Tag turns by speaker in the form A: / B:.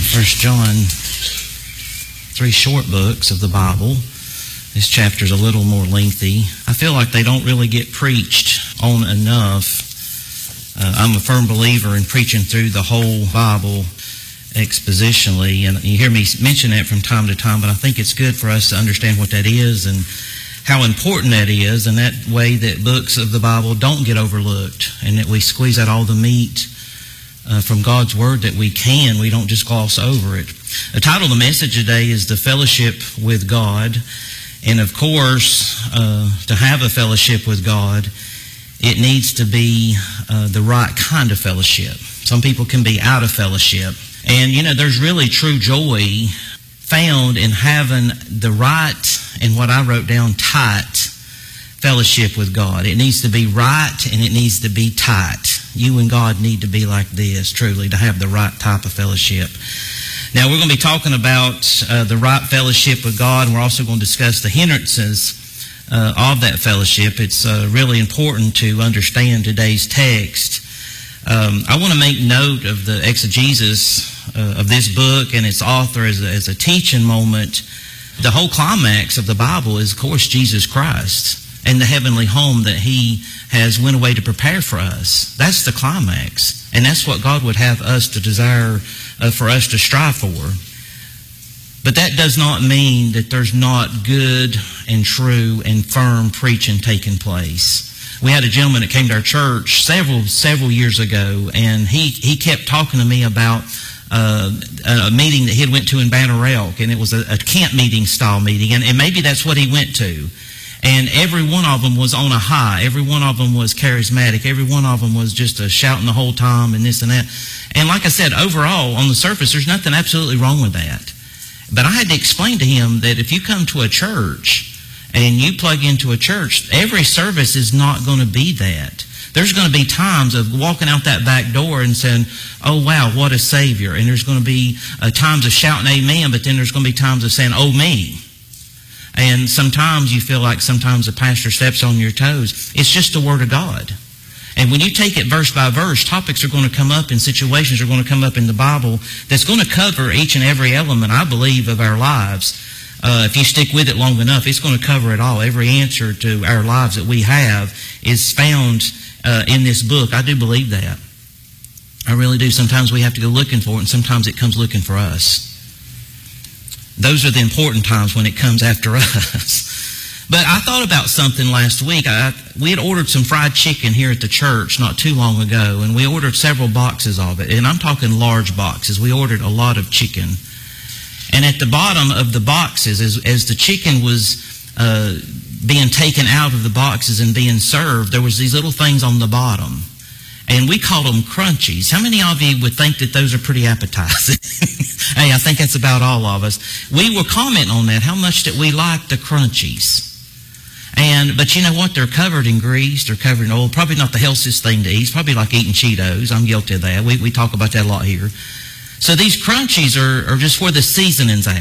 A: First John, 3 short books of the Bible. This chapter's a little more lengthy. I feel like they don't really get preached on enough. I'm a firm believer in preaching through the whole Bible expositionally, and you hear me mention that from time to time, but I think it's good for us to understand what that is and how important that is, and that way that books of the Bible don't get overlooked, and that we squeeze out all the meat from God's Word that we can. We don't just gloss over it. The title of the message today is The Fellowship with God. And of course, to have a fellowship with God, it needs to be the right kind of fellowship. Some people can be out of fellowship. And, there's really true joy found in having the right, and what I wrote down, tight fellowship with God. It needs to be right and it needs to be tight. You and God need to be like this, truly, to have the right type of fellowship. Now, we're going to be talking about the right fellowship with God, and we're also going to discuss the hindrances of that fellowship. It's really important to understand today's text. I want to make note of the exegesis of this book and its author as a teaching moment. The whole climax of the Bible is, of course, Jesus Christ and the heavenly home that He has went away to prepare for us. That's the climax. And that's what God would have us to desire for us to strive for. But that does not mean that there's not good and true and firm preaching taking place. We had a gentleman that came to our church several years ago, and he kept talking to me about a meeting that he had went to in Banner Elk, and it was a camp meeting style meeting, and maybe that's what he went to. And every one of them was on a high. Every one of them was charismatic. Every one of them was just shouting the whole time and this and that. And like I said, overall, on the surface, there's nothing absolutely wrong with that. But I had to explain to him that if you come to a church and you plug into a church, every service is not going to be that. There's going to be times of walking out that back door and saying, oh, wow, what a Savior. And there's going to be times of shouting amen, but then there's going to be times of saying, oh, me. And sometimes you feel like sometimes the pastor steps on your toes. It's just the Word of God. And when you take it verse by verse, topics are going to come up and situations are going to come up in the Bible that's going to cover each and every element, I believe, of our lives. If you stick with it long enough, it's going to cover it all. Every answer to our lives that we have is found in this book. I do believe that. I really do. Sometimes we have to go looking for it, and sometimes it comes looking for us. Those are the important times when it comes after us. But I thought about something last week. We had ordered some fried chicken here at the church not too long ago, and we ordered several boxes of it. And I'm talking large boxes. We ordered a lot of chicken. And at the bottom of the boxes, as the chicken was being taken out of the boxes and being served, there was these little things on the bottom. And we called them crunchies. How many of you would think that those are pretty appetizing? Hey, I think that's about all of us. We were commenting on that, how much that we like the crunchies. But you know what? They're covered in grease. They're covered in oil. Probably not the healthiest thing to eat. It's probably like eating Cheetos. I'm guilty of that. We talk about that a lot here. So these crunchies are just where the seasoning's at.